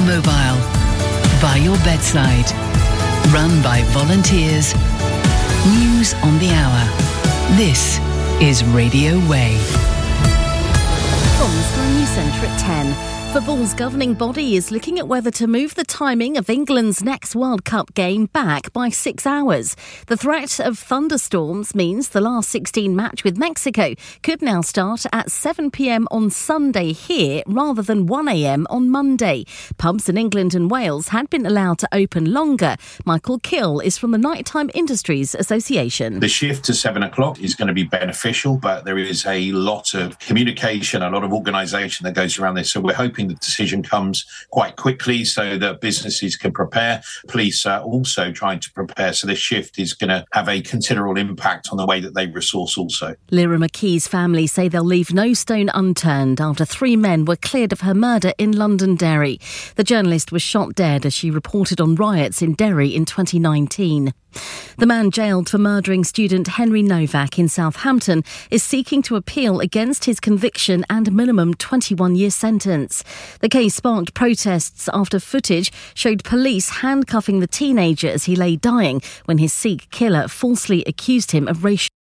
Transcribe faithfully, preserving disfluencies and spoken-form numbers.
mobile, by your bedside, run by volunteers. News on the hour. This is Radio Way. From the Sky News Centre at ten. Football's governing body is looking at whether to move the timing of England's next World Cup game back by six hours. The threat of thunderstorms means the last sixteen match with Mexico could now start at seven p.m. on Sunday here rather than one a.m. on Monday. Pubs in England and Wales had been allowed to open longer. Michael Kill is from the Nighttime Industries Association. The shift to seven o'clock is going to be beneficial, but there is a lot of communication, a lot of organisation that goes around this. So we're hoping the decision comes quite quickly so that businesses can prepare. Police are also trying to prepare. So this shift is going to have a considerable impact on the way that they resource also. Lyra McKee's family say they'll leave no stone unturned after three men were cleared of her murder in Londonderry. The journalist was shot dead as she reported on riots in Derry in twenty nineteen. The man jailed for murdering student Henry Novak in Southampton is seeking to appeal against his conviction and minimum twenty-one year sentence. The case sparked protests after footage showed police handcuffing the teenager as he lay dying when his Sikh killer falsely accused him of racial